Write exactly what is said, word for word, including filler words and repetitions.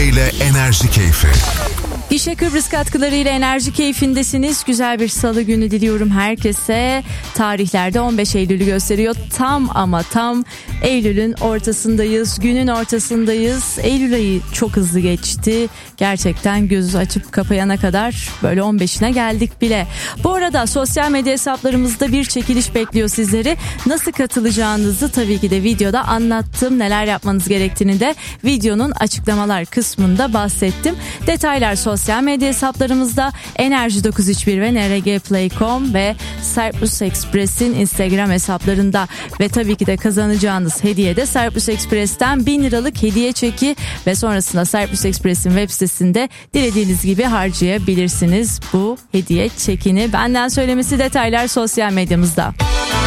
katkılarıyla Enerji Keyfi. Gişe Kıbrıs katkılarıyla Enerji Keyfindesiniz. Güzel bir salı günü diliyorum herkese. Tarihlerde on beş Eylül'ü gösteriyor. Tam ama tam Eylül'ün ortasındayız. Günün ortasındayız. Eylül ayı çok hızlı geçti. Gerçekten gözü açıp kapayana kadar böyle on beşine geldik bile. Bu arada sosyal medya hesaplarımızda bir çekiliş bekliyor sizleri. Nasıl katılacağınızı tabii ki de videoda anlattım. Neler yapmanız gerektiğini de videonun açıklamalar kısmında bahsettim. Detaylar sosyal Sosyal medya hesaplarımızda Enerji dokuz üç bir ve n r g play nokta com ve Cyprus Express'in Instagram hesaplarında ve tabii ki de kazanacağınız hediye de Cyprus Express'ten bin liralık hediye çeki ve sonrasında Cyprus Express'in web sitesinde dilediğiniz gibi harcayabilirsiniz bu hediye çekini. Benden söylemesi detaylar sosyal medyamızda.